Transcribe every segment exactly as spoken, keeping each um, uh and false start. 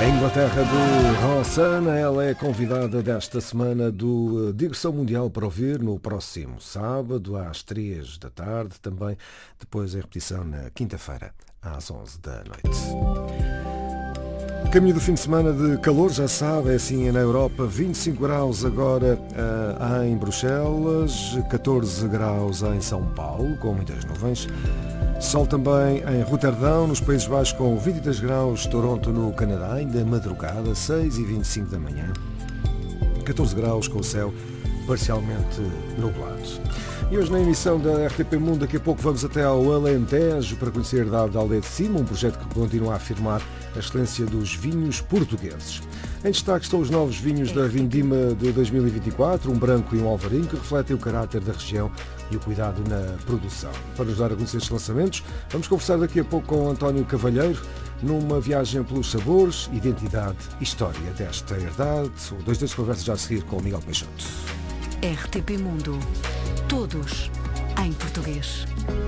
A Inglaterra de Rossana, ela é convidada desta semana do Digressão Mundial para ouvir no próximo sábado às três da tarde, também depois em repetição na quinta-feira às onze da noite. Caminho do fim de semana de calor, já sabe, é assim na Europa, vinte e cinco graus agora uh, em Bruxelas, catorze graus em São Paulo, com muitas nuvens. Sol também em Roterdão, nos Países Baixos, com vinte e três graus, Toronto no Canadá, ainda madrugada, seis e vinte e cinco da manhã, catorze graus com o céu parcialmente nublado. E hoje na emissão da R T P Mundo, daqui a pouco vamos até ao Alentejo para conhecer da Aldeia de Cima, um projeto que continua a afirmar a excelência dos vinhos portugueses. Em destaque estão os novos vinhos da Vindima de dois mil e vinte e quatro, um branco e um alvarinho, que refletem o caráter da região e o cuidado na produção. Para nos dar a conhecer estes lançamentos, vamos conversar daqui a pouco com António Cavalheiro, numa viagem pelos sabores, identidade e história desta herdade. O dois destes conversas já a seguir com o Miguel Peixoto. R T P Mundo. Todos em português.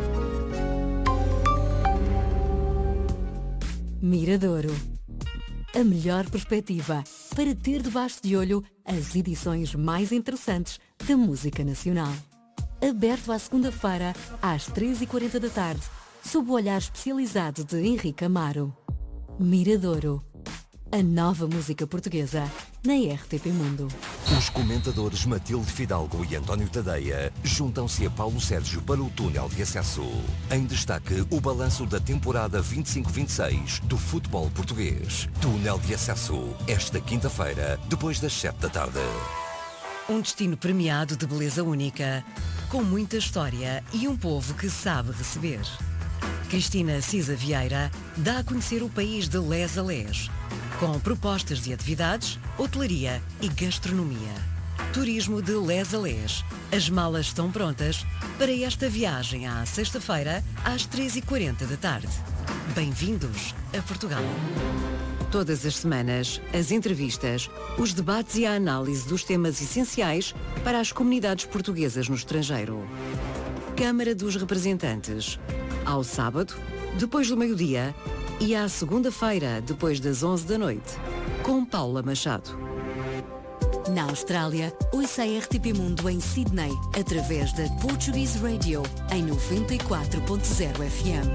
Miradouro. A melhor perspectiva para ter debaixo de olho as edições mais interessantes da música nacional. Aberto à segunda-feira, às três e quarenta da tarde, sob o olhar especializado de Henrique Amaro. Miradouro. A nova música portuguesa na R T P Mundo. Os comentadores Matilde Fidalgo e António Tadeia juntam-se a Paulo Sérgio para o túnel de acesso. Em destaque, o balanço da temporada vinte e cinco vinte e seis do futebol português. Túnel de acesso, esta quinta-feira, depois das sete da tarde. Um destino premiado de beleza única, com muita história e um povo que sabe receber. Cristina Cisa Vieira dá a conhecer o país de les a les, com propostas de atividades, hotelaria e gastronomia. Turismo de les a les. As malas estão prontas para esta viagem à sexta-feira, às três e quarenta da tarde. Bem-vindos a Portugal. Todas as semanas, as entrevistas, os debates e a análise dos temas essenciais para as comunidades portuguesas no estrangeiro. Câmara dos Representantes. Ao sábado, depois do meio-dia, e à segunda-feira, depois das onze da noite, com Paula Machado. Na Austrália, ouça a R T P Mundo em Sydney, através da Portuguese Radio, em noventa e quatro ponto zero F M.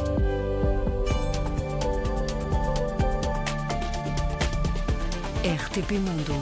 R T P Mundo.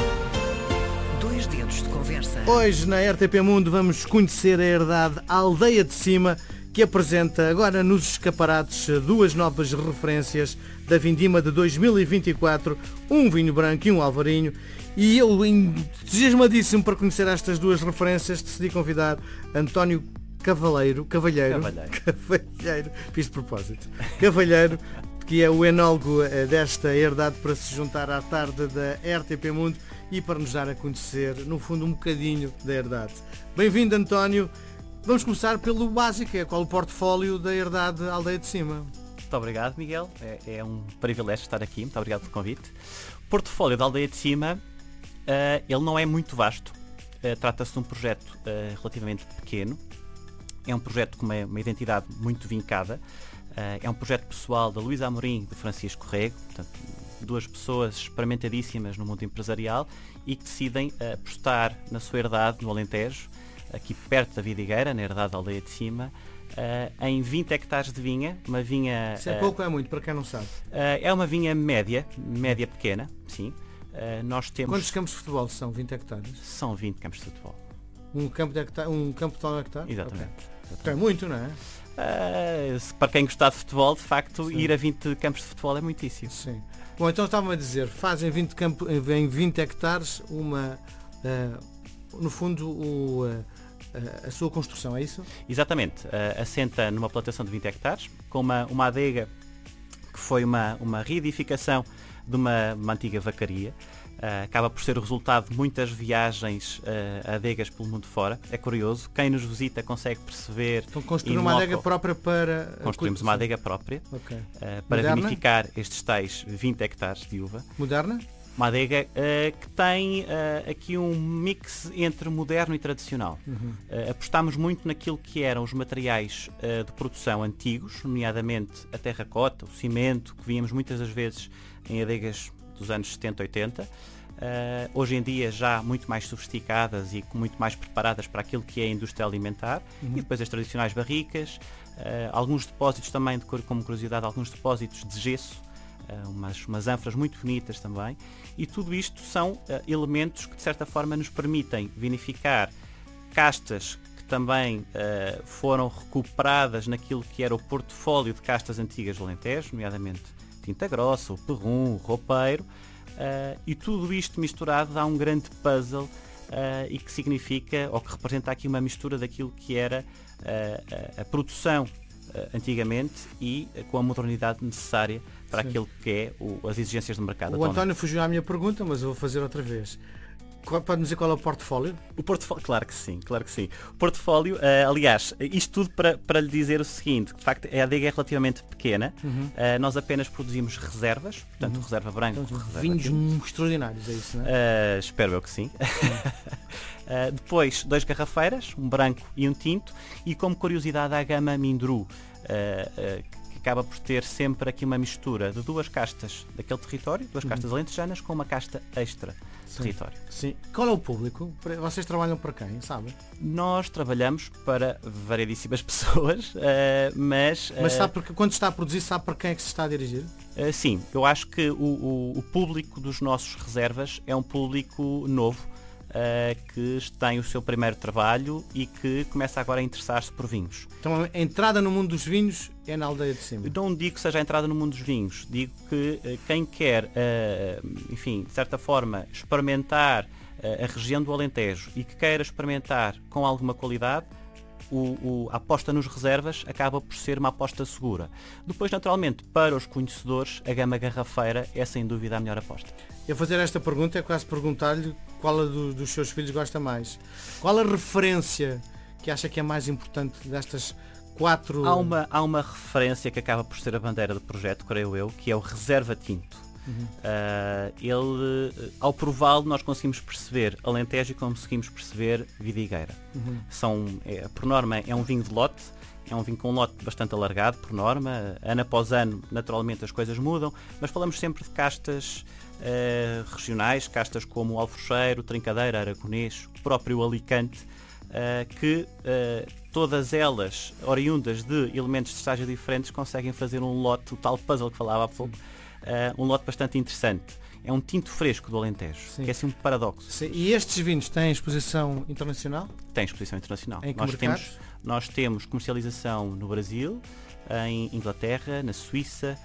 Dois dedos de conversa. Hoje, na R T P Mundo, vamos conhecer a herdade Aldeia de Cima, que apresenta agora nos escaparates duas novas referências da Vindima de dois mil e vinte e quatro, um vinho branco e um alvarinho. E eu, entusiasmadíssimo para conhecer estas duas referências, decidi convidar António Cavalheiro, Cavalheiro, Cavalheiro, Cavalheiro, fiz de propósito, Cavalheiro, que é o enólogo desta herdade, para se juntar à tarde da R T P Mundo e para nos dar a conhecer, no fundo, um bocadinho da herdade. Bem-vindo, António. Vamos começar pelo básico, é qual o portfólio da herdade Aldeia de Cima. Muito obrigado, Miguel. É, é um privilégio estar aqui. Muito obrigado pelo convite. O portfólio da Aldeia de Cima, uh, ele não é muito vasto. Uh, Trata-se de um projeto uh, relativamente pequeno. É um projeto com uma, uma identidade muito vincada. Uh, é um projeto pessoal da Luísa Amorim e do Francisco Rego. Portanto, duas pessoas experimentadíssimas no mundo empresarial e que decidem uh, apostar na sua herdade no Alentejo, aqui perto da Vidigueira, na herdade da Aldeia de Cima, uh, em vinte hectares de vinha, uma vinha... Se é pouco ou é muito, para quem não sabe? Uh, é uma vinha média, média pequena, sim. Uh, nós temos... Quantos campos de futebol são? vinte hectares? São vinte campos de futebol. Um campo de hectare, um campo de tal hectare? Exatamente. Okay. Exatamente. É muito, não é? Uh, para quem gostar de futebol, de facto, sim, ir a vinte campos de futebol é muitíssimo. Sim. Bom, então estava-me a dizer, fazem vinte campo, em vinte hectares uma... Uh, no fundo, o... Uh, a sua construção, é isso? Exatamente. Uh, assenta numa plantação de vinte hectares, com uma, uma adega que foi uma, uma reedificação de uma, uma antiga vacaria. Uh, acaba por ser o resultado de muitas viagens uh, a adegas pelo mundo fora. É curioso, quem nos visita consegue perceber... Então construir uma adega própria para... Construímos uma adega própria, okay. uh, para Moderna? vinificar estes tais vinte hectares de uva. Moderna? Uma adega uh, que tem uh, aqui um mix entre moderno e tradicional. Uhum. Uh, apostámos muito naquilo que eram os materiais uh, de produção antigos, nomeadamente a terracota, o cimento, que víamos muitas das vezes em adegas dos anos setenta, oitenta. Uh, hoje em dia já muito mais sofisticadas e muito mais preparadas para aquilo que é a indústria alimentar. Uhum. E depois as tradicionais barricas, uh, alguns depósitos também, de, como curiosidade, alguns depósitos de gesso, uh, umas, umas ânforas muito bonitas também. E tudo isto são uh, elementos que de certa forma nos permitem vinificar castas que também uh, foram recuperadas naquilo que era o portfólio de castas antigas do Alentejo, nomeadamente tinta grossa, o perrum, o roupeiro. Uh, e tudo isto misturado dá um grande puzzle uh, e que significa, ou que representa aqui uma mistura daquilo que era uh, a, a produção uh, antigamente e uh, com a modernidade necessária para Sim. aquilo que é o, as exigências do mercado o atualmente. António fugiu à minha pergunta, mas eu vou fazer outra vez. Pode-me dizer qual é o portfólio? O portfólio, claro que sim, claro que sim. O portfólio, uh, aliás, isto tudo para, para lhe dizer o seguinte, de facto a adega é relativamente pequena, uhum. uh, nós apenas produzimos reservas, portanto uhum. reserva branca, então, reserva vinhos tinto. Extraordinários, é isso, não é? Uh, espero eu que sim. uh, depois, dois garrafeiras, um branco e um tinto, e como curiosidade a gama Mindru, uh, uh, acaba por ter sempre aqui uma mistura de duas castas daquele território, duas uhum. castas alentejanas com uma casta extra Sim. território. Sim. Qual é o público? Vocês trabalham para quem, sabem? Nós trabalhamos para variedíssimas pessoas, uh, mas... Uh, mas sabe porque, quando está a produzir, sabe para quem é que se está a dirigir? Uh, sim, eu acho que o, o, o público dos nossos reservas é um público novo, Uh, que tem o seu primeiro trabalho e que começa agora a interessar-se por vinhos. Então a entrada no mundo dos vinhos é na aldeia de cima? Não digo que seja a entrada no mundo dos vinhos, digo que uh, quem quer, uh, enfim, de certa forma, experimentar uh, a região do Alentejo e que queira experimentar com alguma qualidade, O, o, a aposta nos reservas acaba por ser uma aposta segura. Depois, naturalmente, para os conhecedores, a gama garrafeira é sem dúvida a melhor aposta. Eu fazer esta pergunta é quase perguntar-lhe qual a do, dos seus filhos gosta mais. Qual a referência que acha que é mais importante destas quatro... Há uma, há uma referência que acaba por ser a bandeira do projeto, creio eu, que é o Reserva Tinto. Uhum. Uh, ele, ao prová-lo, nós conseguimos perceber Alentejo e conseguimos perceber Vidigueira. Uhum. São, é, por norma, é um vinho de lote, é um vinho com um lote bastante alargado, por norma. Ano após ano, naturalmente, as coisas mudam, mas falamos sempre de castas uh, regionais, castas como o Alforcheiro, Trincadeira, Aragonês, o próprio Alicante, uh, que uh, todas elas, oriundas de elementos de estágio diferentes, conseguem fazer um lote, o tal puzzle que falava há pouco. Uh, um lote bastante interessante. É um tinto fresco do Alentejo, Sim. que é assim um paradoxo. Sim. E estes vinhos têm exposição internacional? Tem exposição internacional. Em que nós, mercados? temos, nós temos comercialização no Brasil, em Inglaterra, na Suíça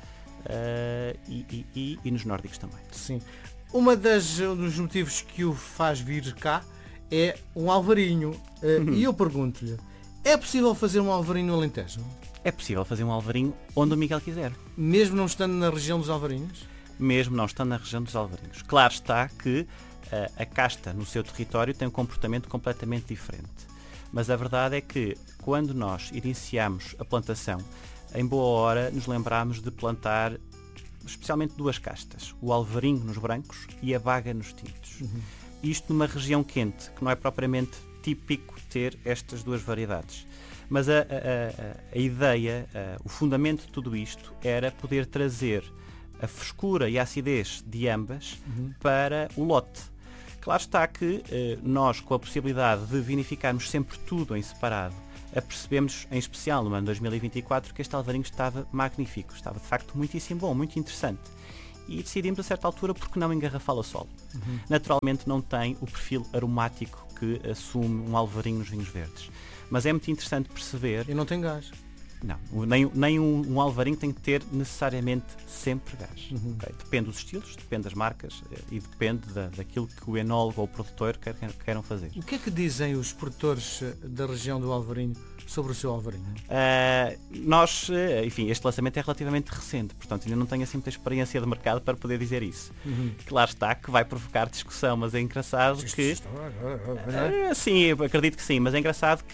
uh, e, e, e, e nos nórdicos também. Sim. Uma das, um dos motivos que o faz vir cá é um alvarinho. Uh, uhum. E eu pergunto-lhe, é possível fazer um alvarinho no Alentejo? É possível fazer um alvarinho onde o Miguel quiser. Mesmo não estando na região dos alvarinhos? Mesmo não estando na região dos alvarinhos. Claro está que uh, a casta no seu território tem um comportamento completamente diferente. Mas a verdade é que quando nós iniciamos a plantação, em boa hora nos lembramos de plantar especialmente duas castas. O alvarinho nos brancos e a baga nos tintos. Uhum. Isto numa região quente, que não é propriamente típico ter estas duas variedades. Mas a, a, a, a ideia, a, o fundamento de tudo isto era poder trazer a frescura e a acidez de ambas uhum. para o lote. Claro está que eh, nós, com a possibilidade de vinificarmos sempre tudo em separado, apercebemos, em especial no ano dois mil e vinte e quatro, que este alvarinho estava magnífico, estava de facto muitíssimo bom, muito interessante. E decidimos a certa altura porque não engarrafá-lo a solo. Uhum. Naturalmente não tem o perfil aromático que assume um alvarinho nos vinhos verdes. Mas é muito interessante perceber... E não tem gás. Não, nem, nem um, um alvarinho tem que ter necessariamente sempre gás. Uhum. Okay? Depende dos estilos, depende das marcas e depende da, daquilo que o enólogo ou o produtor quer, queiram fazer. O que é que dizem os produtores da região do Alvarinho sobre o seu alvarinho? Uh, nós, enfim, este lançamento é relativamente recente, portanto ainda não tenho assim muita experiência de mercado para poder dizer isso. Uhum. Claro está que vai provocar discussão, mas é engraçado que... Uh, sim, eu acredito que sim, mas é engraçado que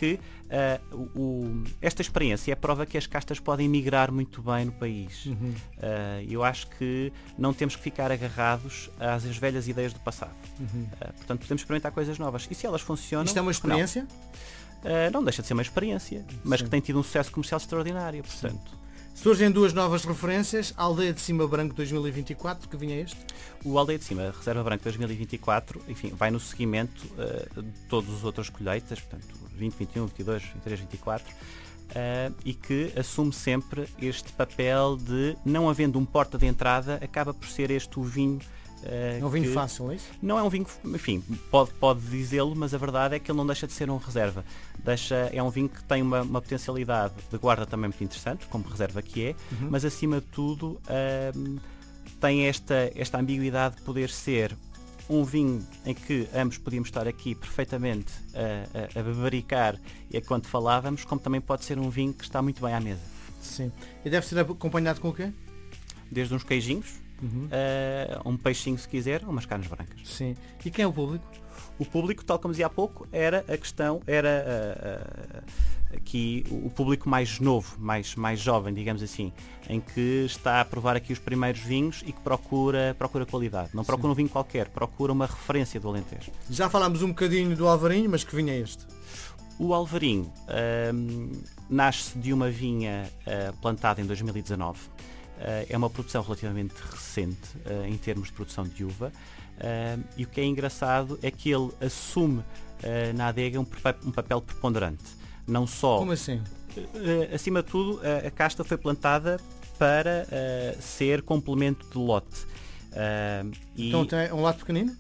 uh, o, o, esta experiência é a prova que as castas podem migrar muito bem no país. Uhum. Uh, eu acho que não temos que ficar agarrados às velhas ideias do passado. Uhum. Uh, portanto, podemos experimentar coisas novas. E se elas funcionam... Isto é uma experiência? Não, uh, não deixa de ser uma experiência, mas Sim. que tem tido um sucesso comercial extraordinário. Portanto, Sim. Surgem duas novas referências, a Aldeia de Cima Branco dois mil e vinte e quatro, que vinha este? o Aldeia de Cima, Reserva Branca dois mil e vinte e quatro, enfim, vai no seguimento uh, de todas as outras colheitas, portanto, vinte, vinte e um, vinte e dois, vinte e três, vinte e quatro, uh, e que assume sempre este papel de, não havendo um porta de entrada, acaba por ser este o vinho. Uh, É um vinho que fácil, é isso? não é um vinho, enfim, pode, pode dizê-lo, mas a verdade é que ele não deixa de ser um reserva. Deixa, é um vinho que tem uma, uma potencialidade de guarda também muito interessante, como reserva que é, Uhum. mas acima de tudo um, tem esta, esta ambiguidade de poder ser um vinho em que ambos podíamos estar aqui perfeitamente a, a, a bebericar e a quando falávamos, como também pode ser um vinho que está muito bem à mesa. Sim. E deve ser acompanhado com o quê? Desde uns queijinhos, Uhum. uh, um peixinho se quiser, umas carnes brancas. Sim. E quem é o público? O público, tal como dizia há pouco, era a questão, era uh, uh, aqui o público mais novo, mais, mais jovem, digamos assim, em que está a provar aqui os primeiros vinhos e que procura, procura qualidade. Não procura Sim. um vinho qualquer, procura uma referência do Alentejo. Já falámos um bocadinho do Alvarinho, mas que vinho é este? O Alvarinho um, nasce de uma vinha uh, plantada em dois mil e dezanove. Uh, é uma produção relativamente recente uh, em termos de produção de uva. Uh, e o que é engraçado é que ele assume uh, na adega um, um papel preponderante. Não só, Como assim? uh, acima de tudo, uh, a casta foi plantada para uh, ser complemento de lote. Uh, e Então tem um lado pequenino?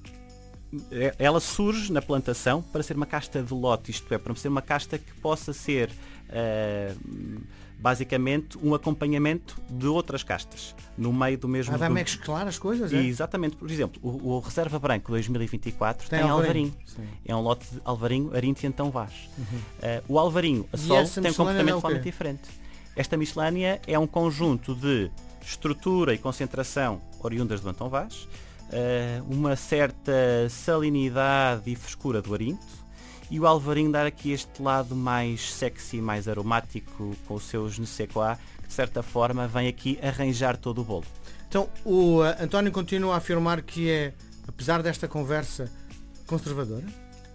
ela surge na plantação para ser uma casta de lote, isto é, para ser uma casta que possa ser uh, basicamente um acompanhamento de outras castas no meio do mesmo. Ah, vai do... mesclar as coisas, é? E, exatamente, por exemplo, o, o Reserva Branco dois mil e vinte e quatro tem, Tem Alvarinho. Alvarinho. Sim. É um lote de Alvarinho, Arinto e Antão Vaz. Uhum. Uh, o Alvarinho, a E solo, essa tem um miscelânea comportamento é o quê? totalmente diferente. Esta miscelânea é um conjunto de estrutura e concentração oriundas do Antão Vaz, uh, uma certa salinidade e frescura do Arinto, e o Alvarinho dar aqui este lado mais sexy, mais aromático, com os seus ne sais quoi, que de certa forma vem aqui arranjar todo o bolo. Então o uh, António continua a afirmar que é, apesar desta conversa, conservadora?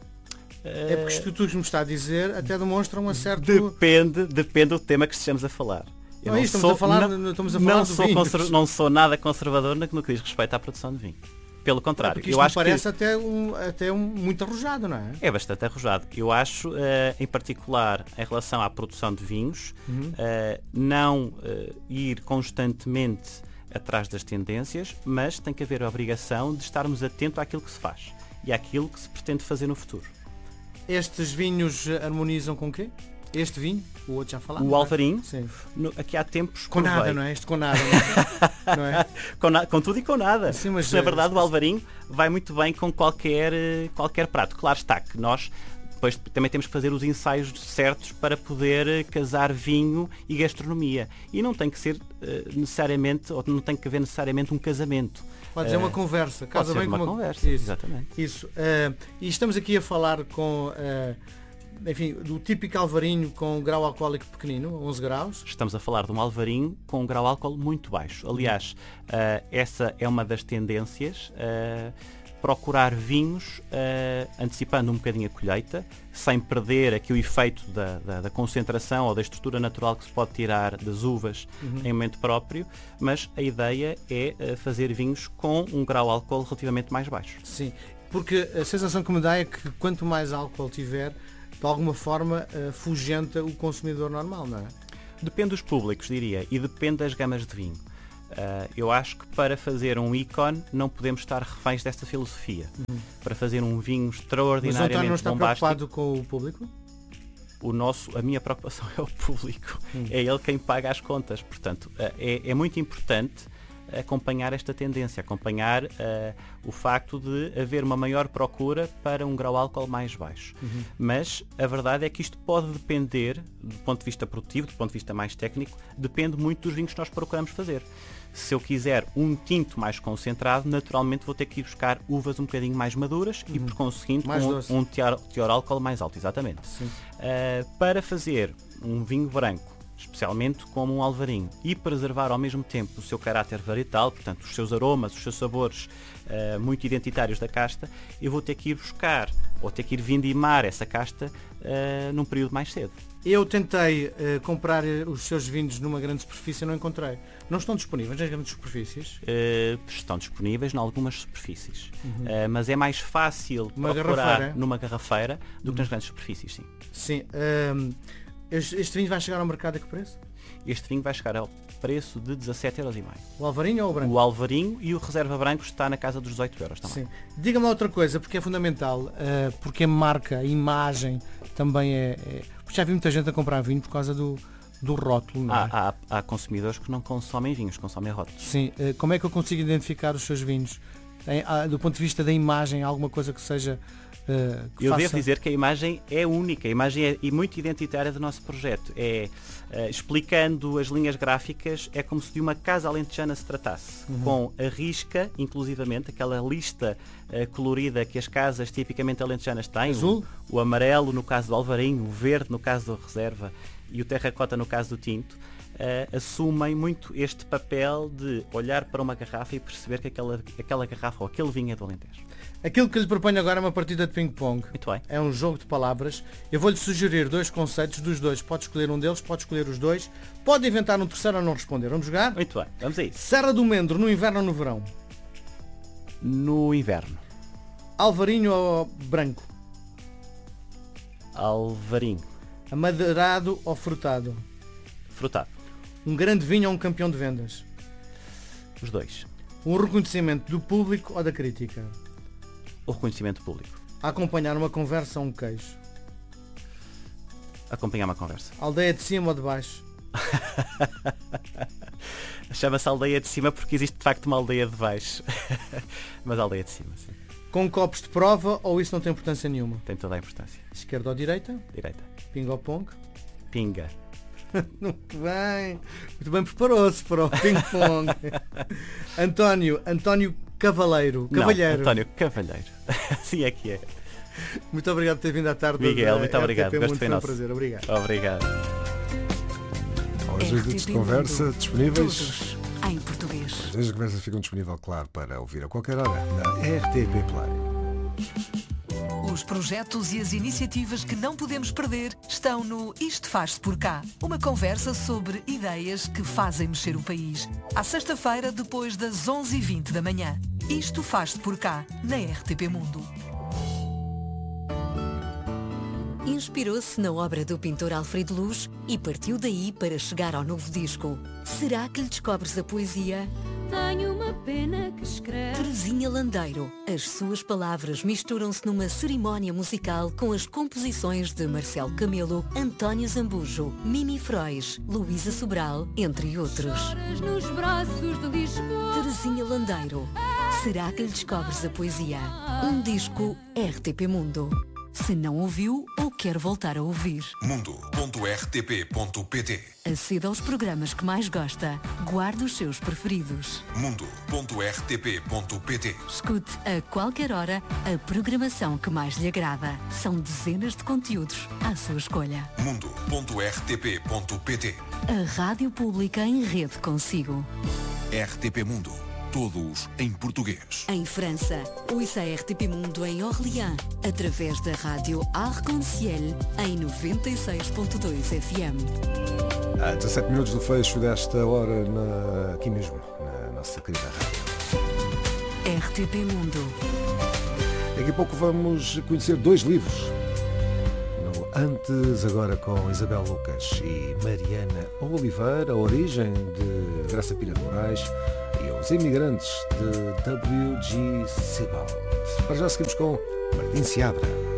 É porque isto que tu me está a dizer até demonstra um certo... Depende, depende do tema que estejamos a falar. Eu não, não, estamos sou, a falar, não, estamos a falar não, do sou vinho. conser, não sou nada conservador no que diz respeito à produção de vinho. Pelo contrário, Porque eu isto me acho parece que até, um, até um, muito arrojado, não é? é bastante arrojado. Eu acho, uh, em particular, em relação à produção de vinhos, Uhum. uh, não uh, ir constantemente atrás das tendências, mas tem que haver a obrigação de estarmos atentos àquilo que se faz e àquilo que se pretende fazer no futuro. Estes vinhos harmonizam com o quê? Este vinho? O outro já falámos? O não é? Alvarinho, Sim. no, aqui há tempos... Com nada, provei. não é? Este com nada, não é? Não é? com, na, com tudo e com nada. Sim, mas, Na verdade, uh, o Alvarinho vai muito bem com qualquer, uh, qualquer prato. Claro está que nós depois também temos que fazer os ensaios certos para poder uh, casar vinho e gastronomia. E não tem que ser uh, necessariamente, ou não tem que haver necessariamente um casamento. Pode ser Uh, uma conversa. Pode Casa ser bem uma com uma conversa, Isso. exatamente. Isso. Uh, e estamos aqui a falar com, uh, enfim, do típico Alvarinho com grau alcoólico pequenino, onze graus. Estamos a falar de um Alvarinho com um grau de álcool muito baixo. Aliás, uh, essa é uma das tendências, uh, procurar vinhos uh, antecipando um bocadinho a colheita, sem perder aqui o efeito da, da, da concentração ou da estrutura natural que se pode tirar das uvas Uhum. em momento próprio, mas a ideia é uh, fazer vinhos com um grau de álcool relativamente mais baixo. Sim, porque a sensação que me dá é que quanto mais álcool tiver, de alguma forma uh, fugenta o consumidor normal, não é? Depende dos públicos, diria, e depende das gamas de vinho. Uh, eu acho que para fazer um ícone não podemos estar reféns desta filosofia. Uhum. Para fazer um vinho Mas o António extraordinariamente não está bombástico, preocupado com o público? o nosso, a minha preocupação é o público. Hum. É ele quem paga as contas. Portanto, uh, é, é muito importante acompanhar esta tendência, acompanhar uh, o facto de haver uma maior procura para um grau álcool mais baixo. Uhum. Mas a verdade é que isto pode depender, do ponto de vista produtivo, do ponto de vista mais técnico, depende muito dos vinhos que nós procuramos fazer. Se eu quiser um tinto mais concentrado, naturalmente vou ter que ir buscar uvas um bocadinho mais maduras uhum. e, por conseguinte, mais com um, um teor, teor álcool mais alto, exatamente. Uh, para fazer um vinho branco, especialmente como um alvarinho, e preservar ao mesmo tempo o seu caráter varietal, portanto os seus aromas, os seus sabores uh, muito identitários da casta, eu vou ter que ir buscar, ou ter que ir vindimar essa casta uh, num período mais cedo. Eu tentei uh, comprar os seus vinhos numa grande superfície e não encontrei. Não estão disponíveis nas grandes superfícies? Uh, estão disponíveis em algumas superfícies, uhum. uh, mas é mais fácil uma procurar garrafeira. numa garrafeira do uhum. que nas grandes superfícies, sim. Sim. Um... Este vinho vai chegar ao mercado a que preço? Este vinho vai chegar ao preço de dezassete euros e meio. O alvarinho ou o branco? O alvarinho e o reserva branco está na casa dos dezoito euros também. Sim. Diga-me outra coisa, porque é fundamental, uh, porque a marca, a imagem também é, é... Porque já vi muita gente a comprar vinho por causa do, do rótulo, não é? Há, há, há consumidores que não consomem vinhos, consomem rótulos. Sim. Uh, como é que eu consigo identificar os seus vinhos? Tem, uh, do ponto de vista da imagem, alguma coisa que seja... Uh, Eu faça... devo dizer que a imagem é única, a imagem é e muito identitária do nosso projeto. É, uh, explicando as linhas gráficas, é como se de uma casa alentejana se tratasse, uhum. com a risca, inclusivamente, aquela lista uh, colorida que as casas tipicamente alentejanas têm, azul, o, o amarelo no caso do alvarinho, o verde no caso da reserva e o terracota no caso do tinto. Uh, assumem muito este papel de olhar para uma garrafa e perceber que aquela, aquela garrafa ou aquele vinho é do Alentejo. Aquilo que lhe proponho agora é uma partida de ping-pong. Muito bem. É um jogo de palavras. Eu vou-lhe sugerir dois conceitos dos dois. Pode escolher um deles, pode escolher os dois. Pode inventar um terceiro ou não responder. Vamos jogar? Muito bem, vamos a isso. Serra do Mendro, no inverno ou no verão? No inverno. Alvarinho ou branco? Alvarinho. Amadeirado ou frutado? Frutado. Um grande vinho ou um campeão de vendas? Os dois. Um reconhecimento do público ou da crítica? O reconhecimento público. A acompanhar uma conversa ou um queijo? Acompanhar uma conversa. Aldeia de cima ou de baixo? Chama-se aldeia de cima porque existe de facto uma aldeia de baixo. Mas aldeia de cima, sim. Com copos de prova ou isso não tem importância nenhuma? Tem toda a importância. Esquerda ou direita? Direita. Pinga ou pong? Pinga. Muito bem. Muito bem, preparou-se para o ping-pong. António, António Cavaleiro. Cavalheiro. Não, António Cavalheiro. Assim é que é. Muito obrigado por ter vindo à tarde. Miguel, muito obrigado. Gosto foi um prazer. Obrigado. Obrigado. Os vídeos de conversa disponíveis em português. As vídeos de conversa ficam disponíveis, claro, para ouvir a qualquer hora na R T P Play. Os projetos e as iniciativas que não podemos perder estão no Isto Faz-se Por Cá. Uma conversa sobre ideias que fazem mexer o país. À sexta-feira, depois das onze e vinte da manhã. Isto Faz-se Por Cá, na R T P Mundo. Inspirou-se na obra do pintor Alfredo Luz e partiu daí para chegar ao novo disco. Será que lhe descobres a poesia? Tenho uma pena que escreve. Terezinha Landeiro. As suas palavras misturam-se numa cerimónia musical com as composições de Marcelo Camelo, António Zambujo, Mimi Frois, Luísa Sobral, entre outros. Choras nos braços de Lisboa. Terezinha Landeiro. Será que lhe descobres a poesia? Um disco R T P Mundo. Se não ouviu ou quer voltar a ouvir. mundo ponto r t p ponto p t. Aceda aos programas que mais gosta. Guarde os seus preferidos. mundo ponto r t p ponto p t. Escute a qualquer hora a programação que mais lhe agrada. São dezenas de conteúdos à sua escolha. mundo ponto r t p ponto p t. A rádio pública em rede consigo. R T P Mundo. Todos em português. Em França, ouça a R T P Mundo em Orléans, através da rádio Arc-en-Ciel, em noventa e seis ponto dois F M. Há dezassete minutos do fecho desta hora, na... aqui mesmo, na nossa querida rádio. R T P Mundo. Daqui a pouco vamos conhecer dois livros. No Antes, agora com Isabel Lucas e Mariana Oliveira, a origem de Graça Pira de Moraes e os imigrantes de W G Sebald. Para já seguimos com Martim Seabra.